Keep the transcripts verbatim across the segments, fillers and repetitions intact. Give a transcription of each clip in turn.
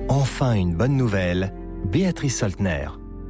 Enfin une bonne nouvelle, Béatrice Soltner.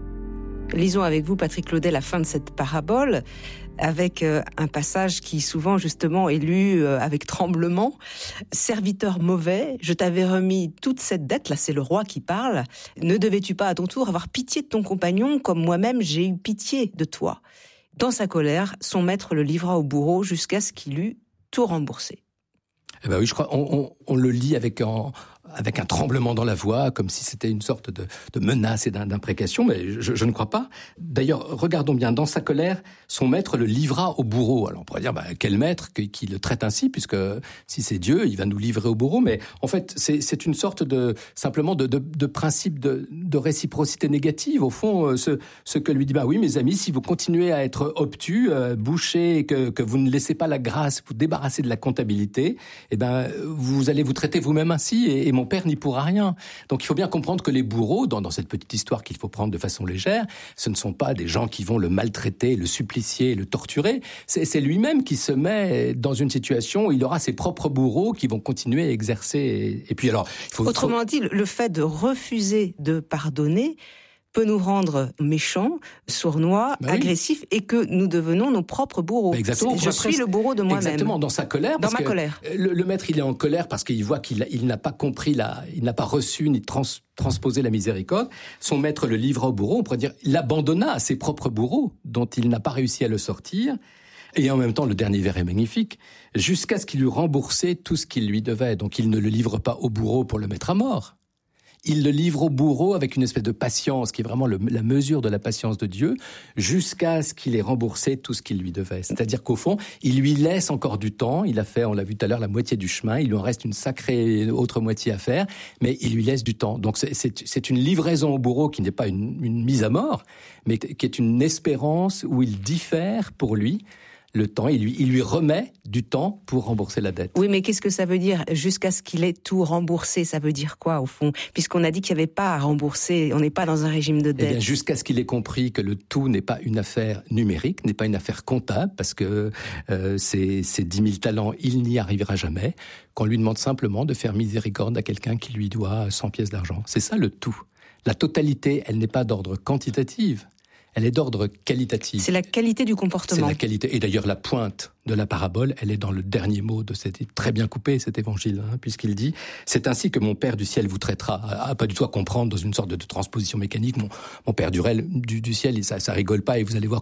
Lisons avec vous, Patrick Laudet, la fin de cette parabole, avec euh, un passage qui souvent justement est lu euh, avec tremblement. « Serviteur mauvais, je t'avais remis toute cette dette », là c'est le roi qui parle, « ne devais-tu pas à ton tour avoir pitié de ton compagnon comme moi-même j'ai eu pitié de toi ?» Dans sa colère, son maître le livra au bourreau jusqu'à ce qu'il eût tout remboursé. Eh ben oui, je crois, on, on, on le lit avec en... avec un tremblement dans la voix, comme si c'était une sorte de, de menace et d'imprécation, mais je, je ne crois pas. D'ailleurs, regardons bien, dans sa colère, son maître le livra au bourreau. Alors on pourrait dire, bah, quel maître qui, qui le traite ainsi, puisque si c'est Dieu, il va nous livrer au bourreau, mais en fait, c'est, c'est une sorte de, simplement de, de, de principe de, de réciprocité négative. Au fond, ce, ce que lui dit, bah oui, mes amis, si vous continuez à être obtus, euh, bouchés, que, que vous ne laissez pas la grâce, vous débarrasser de la comptabilité, eh ben, vous allez vous traiter vous-même ainsi, et, et mon père n'y pourra rien. Donc il faut bien comprendre que les bourreaux, dans, dans cette petite histoire qu'il faut prendre de façon légère, ce ne sont pas des gens qui vont le maltraiter, le supplicier, le torturer. C'est, c'est lui-même qui se met dans une situation où il aura ses propres bourreaux qui vont continuer à exercer. Et, et puis alors, il faut... Autrement dit, le fait de refuser de pardonner peut nous rendre méchants, sournois, bah oui. agressifs, et que nous devenons nos propres bourreaux. Bah exactement. Je suis le bourreau de moi-même. Exactement, dans sa colère. Dans parce ma que colère. Le, le maître, il est en colère parce qu'il voit qu'il il n'a pas compris, la, il n'a pas reçu ni trans, transposé la miséricorde. Son maître le livra au bourreau, on pourrait dire, l'abandonna à ses propres bourreaux, dont il n'a pas réussi à le sortir. Et en même temps, le dernier vers est magnifique, jusqu'à ce qu'il eût remboursé tout ce qu'il lui devait. Donc il ne le livre pas au bourreau pour le mettre à mort. Il le livre au bourreau avec une espèce de patience, qui est vraiment le, la mesure de la patience de Dieu, jusqu'à ce qu'il ait remboursé tout ce qu'il lui devait. C'est-à-dire qu'au fond, il lui laisse encore du temps. Il a fait, on l'a vu tout à l'heure, la moitié du chemin. Il lui en reste une sacrée autre moitié à faire, mais il lui laisse du temps. Donc c'est, c'est, c'est une livraison au bourreau qui n'est pas une, une mise à mort, mais qui est une espérance où il diffère pour lui le temps, il lui, il lui remet du temps pour rembourser la dette. Oui, mais qu'est-ce que ça veut dire jusqu'à ce qu'il ait tout remboursé? Ça veut dire quoi, au fond? Puisqu'on a dit qu'il n'y avait pas à rembourser, on n'est pas dans un régime de dette. Eh bien, jusqu'à ce qu'il ait compris que le tout n'est pas une affaire numérique, n'est pas une affaire comptable, parce que euh, ces, ces dix mille talents, il n'y arrivera jamais, qu'on lui demande simplement de faire miséricorde à quelqu'un qui lui doit cent pièces d'argent. C'est ça le tout. La totalité, elle n'est pas d'ordre quantitatif. Elle est d'ordre qualitatif. C'est la qualité du comportement. C'est la qualité. Et d'ailleurs, la pointe de la parabole, elle est dans le dernier mot de cet, très bien coupé, cet évangile, hein, puisqu'il dit, c'est ainsi que mon Père du ciel vous traitera. Ah, pas du tout à comprendre dans une sorte de, de transposition mécanique. Mon, mon Père du, du, du ciel, ça, ça rigole pas, et vous allez voir